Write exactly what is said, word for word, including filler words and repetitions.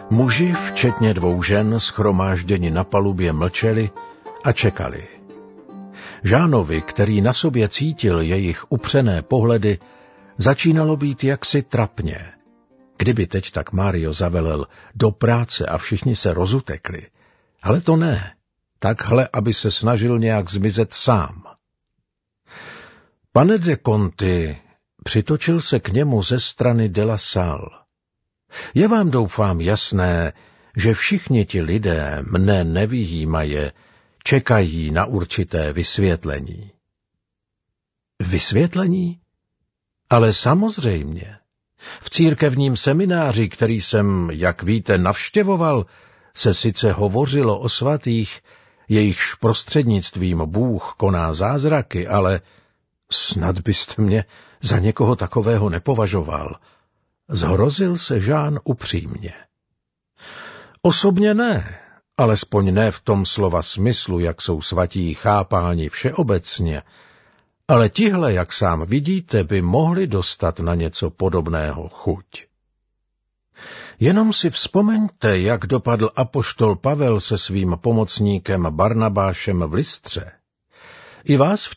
Muži, včetně dvou žen, shromážděni na palubě, mlčeli a čekali. Žánovi, který na sobě cítil jejich upřené pohledy, začínalo být jaksi trapně. Kdyby teď tak Mário zavelel do práce a všichni se rozutekli. Ale to ne. Takhle, aby se snažil nějak zmizet sám. Pane de Conti, přitočil se k němu ze strany de la Salle. Je vám, doufám, jasné, že všichni ti lidé, mne nevyjímaje, čekají na určité vysvětlení. Vysvětlení? Ale samozřejmě. V církevním semináři, který jsem, jak víte, navštěvoval, se sice hovořilo o svatých, jejichž prostřednictvím Bůh koná zázraky, ale snad byste mě za někoho takového nepovažoval. Zhrozil se Jean upřímně. Osobně ne, alespoň ne v tom slova smyslu, jak jsou svatí chápáni všeobecně, ale tihle, jak sám vidíte, by mohli dostat na něco podobného chuť. Jenom si vzpomeňte, jak dopadl apoštol Pavel se svým pomocníkem Barnabášem v Lystře. I vás v